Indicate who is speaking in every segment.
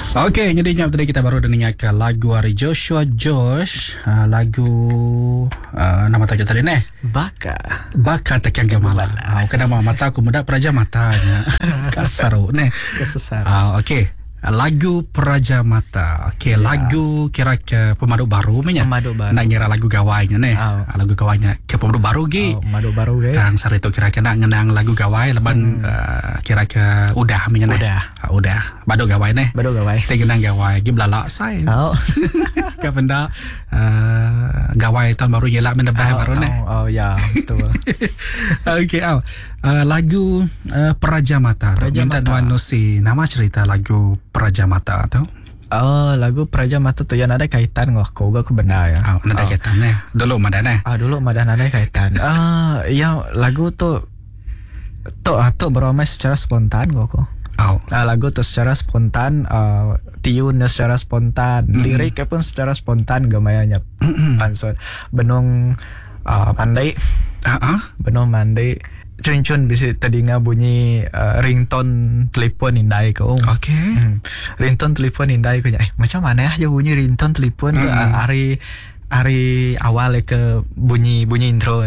Speaker 1: Okey, jadinya tadi kita baru dengarkan lagu dari Joshua Josh. Lagu nama tajuk tadi ni? Baka Tekan Gemala. Kenapa mata aku muda Praja Matanya. Kasar ni.
Speaker 2: Kesesar.
Speaker 1: Okey. Lagu Praja Mata. Okey, lagu kira-kira pemadu baru punya.
Speaker 2: Pemadu baru.
Speaker 1: Nak ngira lagu gawainya ni. Lagu gawainya ke pemadu baru gi.
Speaker 2: Pemadu baru ge.
Speaker 1: Kan sari tu kira-kira nak ngenang lagu gawai leban kira-kira udah punya ni. Udah. Badu gawai ni.
Speaker 2: Badu gawai.
Speaker 1: Tengenang gawai gi belala sai. Ke benda gawai tahun baru yelak menebah baru ni.
Speaker 2: Ya, betul.
Speaker 1: Okey, lagu Praja Mata. Minta Tuan Nusi nama cerita lagu Praja Mata tu.
Speaker 2: Lagu Praja Mata tu yang ada kaitan dengan aku benda ya.
Speaker 1: Ada kaitan ni. Dulu madan ni.
Speaker 2: Dulu madan ada kaitan. Yang lagu tu beramai secara spontan aku. Lagu tu secara spontan, tune secara spontan, liriknya pun secara spontan gamayanya. Pansor benong pandai. Benong mandai. Cun bisa terdengar bunyi ringtone telefon indai ko.
Speaker 1: Okey.
Speaker 2: Ringtone telefon indai ko. Macam mana ya bunyi ringtone telefon tu hari awal ke bunyi intro.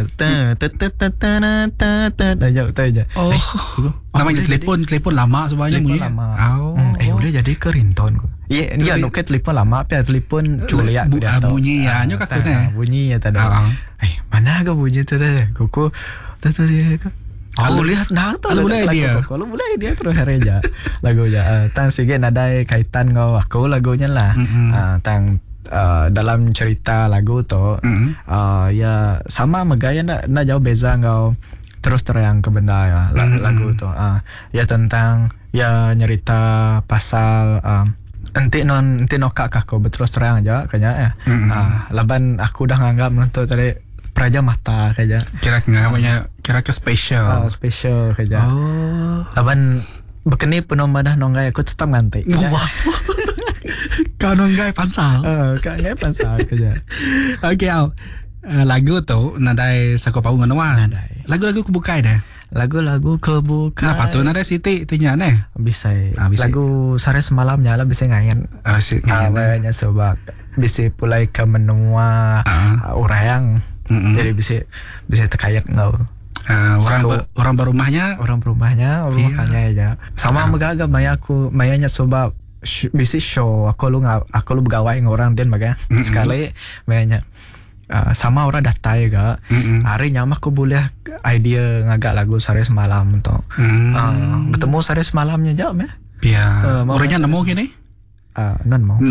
Speaker 1: Namanya telefon lama sebenarnya bunyi.
Speaker 2: Boleh jadi ke ringtone ko. Ya nuke telefon lama tapi telefon culiak
Speaker 1: bunyi ya nyok aku ni.
Speaker 2: Bunyi ya tadi. Mana ke bunyi tu tadi? Kuku tadi ke. Lihat nah tu. Kalau boleh dia terus hareja lagunya. Tang sige nadai kaitan ngau aku lagunya lah. Tang dalam cerita lagu tu ya sama megaya nak jauh beza ngau terus terang ke benda ya lagu tu. Ya tentang ya nyerita pasal Enti nokak aku berterus terang aja kayaknya ya. Laban aku dah nganggap menentu tadi Praja Mata kayaknya. Kira ke special. Special kayaknya. Laban bekeni penuh madah nonggai aku tetap nganti.
Speaker 1: Wah. Kau nonggai pansal.
Speaker 2: Kau nonggai pansal kayaknya.
Speaker 1: Okey, lagu tu nadai sakopau nganawan. Lagu-lagu kebukai dah.
Speaker 2: Lagu-lagu kebukai.
Speaker 1: Kenapa tu nadai Siti tinya ni?
Speaker 2: Bisa. Lagu Sare Semalamnya lah bisa ngayan. Awalnya sebab bisa pulai ke menua urayang. Jadi bisa terkait ngau. Orang berumahnya makanya aja. Sama megaga mayanya sebab bisa show aku lu begawai dengan orang dan bagai sekali mayanya sama orang datai ga hari nyama aku boleh idea ngagak lagu Sare Semalam tu. Bertemu Sare Semalamnya jam ya.
Speaker 1: Ya. Orangnya nemu gini?
Speaker 2: Non mau.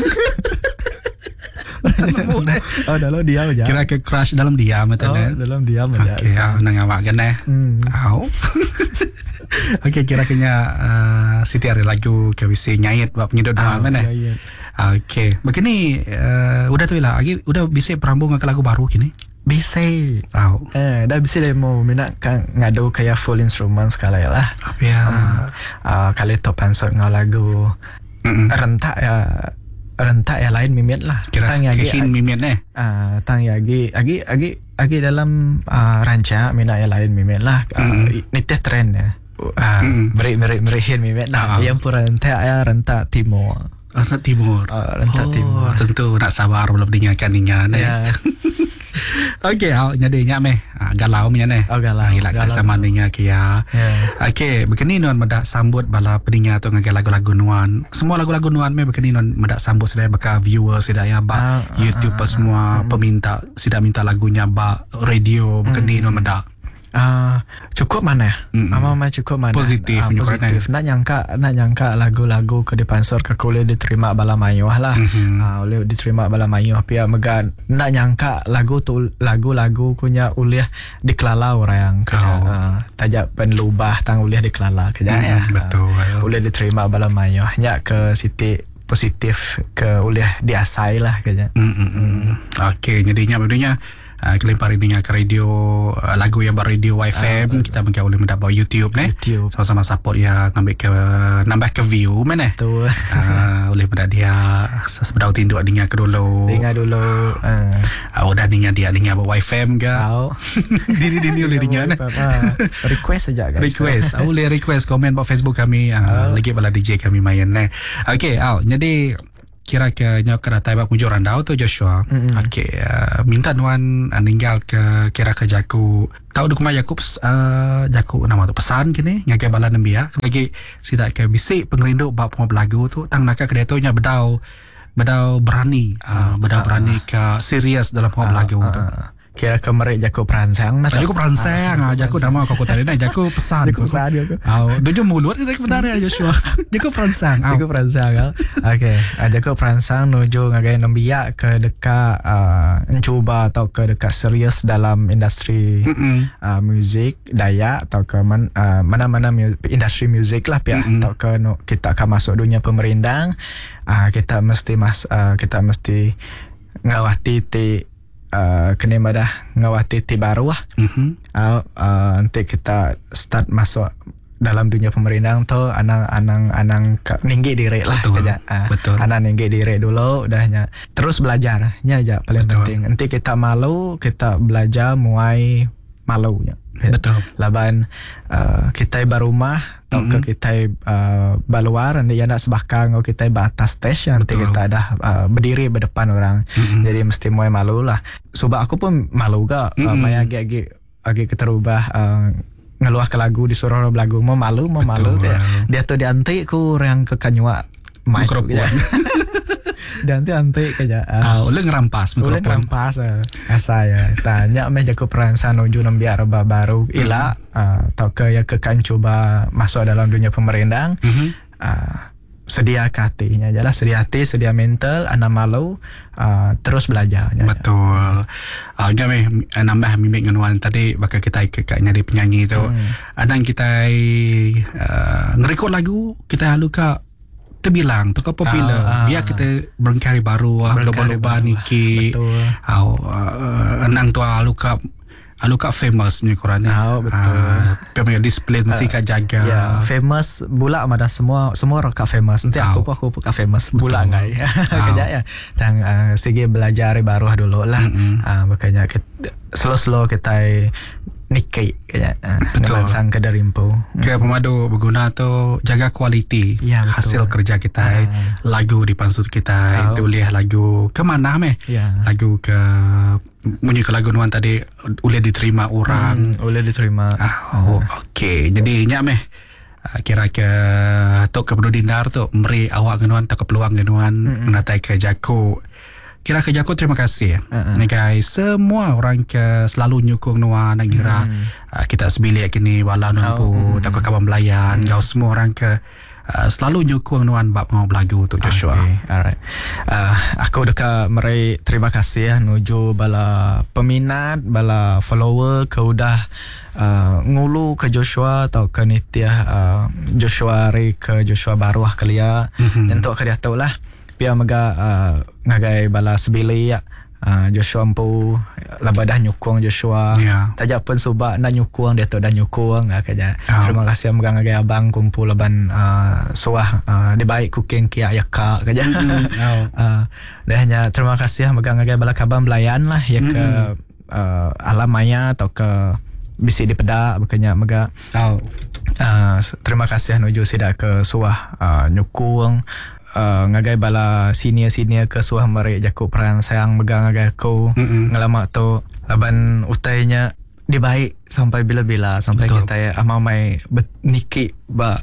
Speaker 2: Dalam diam aja.
Speaker 1: Kira ke crush dalam diam macam
Speaker 2: dalam diam aja.
Speaker 1: Okey, nang awak kan Okey, kira-kira Siti hari lagu ke wisi nyait bab penyedot doa mana. Okey, begini udah tu lah. Udah bisa perambung ke lagu baru kini.
Speaker 2: Bisa. Dah bisa demo minat kan ngadu kayak full instrument sekali lah. Kali top answer ngau lagu rentak ya lain mimit lah.
Speaker 1: Tang yagi mimit ni.
Speaker 2: Tang yagi agi dalam ranca mina ya lain mimit lah. Niteh trend ya. Berihin mimit lah. Yang pun rentak timur.
Speaker 1: Rentak timur.
Speaker 2: Rentak timur.
Speaker 1: Tentu nak sabar belum dengarkan ni. Okey, nyadinya galau punya ni.
Speaker 2: Galau.
Speaker 1: Gila sama dengan kia. Okey, begini non medak sambut bala pendengar tu ngagai lagu-lagu nuan. Semua lagu-lagu nuan begini non medak sambut sedaya baka viewer sedaya ba YouTube semua peminta sida minta lagunya ba radio begini non medak.
Speaker 2: Cukup mana? Ama cukup mana?
Speaker 1: Positif.
Speaker 2: Nak nyangka lagu-lagu ke dipansor ke boleh diterima bala mayuh lah. Boleh diterima bala mayuh pia megan. Nak nyangka lagu-lagu punya uliah dikelala orang ke tajak penlubah tang uliah dikelala ke ya.
Speaker 1: Betul.
Speaker 2: Boleh diterima bala mayuh nya ke Siti positif ke uliah diasai lah ke.
Speaker 1: Okey, jadinya kelempari dengar ke radio lagu yang radio YFM. Kita mungkin boleh mendapat YouTube ni. Sama-sama support ya, nambah ke view mana.
Speaker 2: Betul.
Speaker 1: Boleh pada dia sebedau tinduk dengar ke dulu.
Speaker 2: Dengar dulu.
Speaker 1: Udah dengar YFM ke? Dini boleh dengar nah.
Speaker 2: Request saja guys.
Speaker 1: Boleh request komen buat Facebook kami. Lagi bala DJ kami main nah. Okey, jadi kira ke nyok kena taiba pujuran dau tu Joshua. Okey, minta nuan ninggal ke kira ke jaku tahu duk mai Yakub jaku nama tu pesan kini ngagai bala nembia lagi sidak ke bisik pengrindu bab lagu tu tang nak ke dia tu nya bedau berani berani ke serius dalam lagu tu.
Speaker 2: Kira ke merek jaku peransang
Speaker 1: nah. Jaku peransang jaku nama kau tadi nah jaku pesan.
Speaker 2: Jaku pesan dia.
Speaker 1: Dojo mulut kita sebenarnya Joshua. Jaku peransang.
Speaker 2: Jaku peransang. Okey, jaku peransang nuju ngagai nembia ke dekat mencuba atau ke dekat serius dalam industri muzik Dayak atau ke mana-mana industri muzik lah pihak atau ke kita akan masuk dunia pemerintah. Kita mesti ngawati kena madah ngawati baru lah. Nanti kita start masuk dalam dunia pemerintahan tu anang ninggi diri lah.
Speaker 1: Betul.
Speaker 2: Anang ninggi diri dulu udahnya terus belajarnya aja paling penting. Nanti kita malu kita belajar mulai malunya.
Speaker 1: Betul.
Speaker 2: Laban kita barumah atau ke kita baluar nanti yang nak sebakang atau kita batas station nanti kita dah berdiri berdepan orang. Jadi mesti mulai malu lah. Sebab aku pun malu gak maya agak keterubah ngeluah ke lagu disuruh lagu mau malu dia tu diantik ku yang ke kanyua mikrofon. Dan tu antik kerja.
Speaker 1: Uleng ngerampas mikrofon.
Speaker 2: Uleng ngerampas saya. Tanya meh jaku peransang nuju nambiar baru ila atau ke ya kekan coba masuk dalam dunia pemerintahan. Sedia hatinya jelas, sedia hati, sedia mental, anak malu terus belajarnya.
Speaker 1: Betul. Meh nambah mimik ngenuan tadi bakal kita ikatnya di penyanyi tu. Adang kita ngerekod lagu kita haluka terbilang tu popular dia kita berkarya baru loba-loba niki enang tu aluka famous ni korang
Speaker 2: betul
Speaker 1: kami display mesti kat jaga
Speaker 2: famous bula ada semua orang kat famous nanti aku pun kat famous bula ngai kerja ya tang segi belajar baru dulu lah makanya slow kita Niki kayaknya sang ke dari impo.
Speaker 1: Ke pemadu berguna tu jaga kualiti hasil kerja kita, lagu di pansut kita itu lihat lagu ke mana lagu ke bunyi ke lagu nuan tadi boleh diterima orang,
Speaker 2: boleh diterima.
Speaker 1: Okey, jadi nyak kira ke tok ke Berdindar tu meri awak genuan tak peluang genuan menatai ke jaku. Kira kerja aku terima kasih ni guys semua orang ke selalu nyukung nuan nak kira kita sebilik kini wala nampu tak kawan belayan kau semua orang ke selalu nyukung nuan bab mau lagu tu Joshua.
Speaker 2: Alright. Aku dekat meri terima kasih nuju bala peminat bala follower ke udah ngulu ke Joshua atau ke Nitya Joshua ke Joshua baru kelia untuk ke dia tahu lah biar mega ngagai bala sebili Joshua ampu laba dah nyukung Joshua tajak pun subak nak nyukung dia tu dah nyukung kerja. Terima kasih mega ngagai abang kumpul laban suah di baik cooking kia yaka kerja. Dahnya terima kasih mega ngagai bala kaban belayan lah ya ke alam maya atau ke bisi di pedak bukannya mega terima kasih nuju sidak ke suah nyukung ngagai bala senior ke suah merek jaku peransang megang ngagai aku ngelama tu laban utainya dibaik sampai bila-bila sampai kita amamai niki ba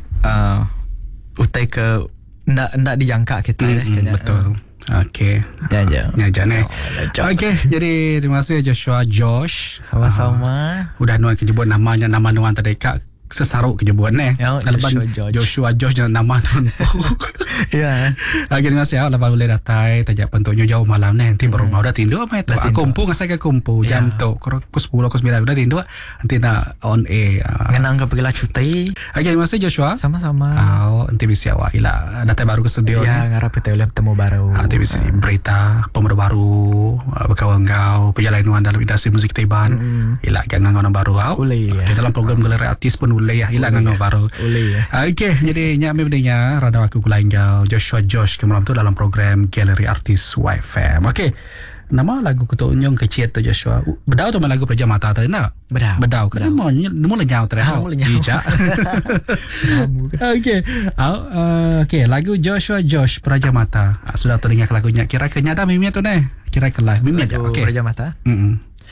Speaker 2: utai ke ndak dijangka kita
Speaker 1: betul. Okey. Ya nih. Okey, jadi terima kasih Josh.
Speaker 2: Sama-sama.
Speaker 1: Udah nuan kejebut nama nuan tadi kak sesaruk kejebuan Joshua Josh nama tu.
Speaker 2: Ya.
Speaker 1: Lagi dengan siapa lepas boleh datai tajak pentunyo jauh malam nanti baru mau dah tindu apa itu. Aku kumpul ngasai ke kumpul jam tu. Kau 10 kau 9 udah tindu nanti nak on air.
Speaker 2: Ngenang ke pergilah cuti.
Speaker 1: Lagi dengan Joshua.
Speaker 2: Sama-sama.
Speaker 1: Nanti bisa awak ila datai baru ke studio.
Speaker 2: Ya ngarap kita boleh bertemu baru.
Speaker 1: Nanti bisa berita pemuda baru berkawan kau perjalanan dalam industri musik Taiban. Ila jangan orang baru kau. Dalam program galeri artis pun boleh ya. Ila ngan baru. Okey, jadi nyak memangnya rada aku kulain Joshua Josh kemalam tu dalam program Galeri Artis YFM. Okey. Nama lagu kutu unyong kecil tu Joshua. Bedau tu lagu Praja Mata tadi nak? Bedau. Kan mau lenyau tadi. Ija. Okey. Okey, lagu Joshua Josh Praja Mata. Sudah teringat lagunya. Kira kenyata mimnya tu nih. Kira kelai mimnya aja. Okey.
Speaker 2: Praja Mata.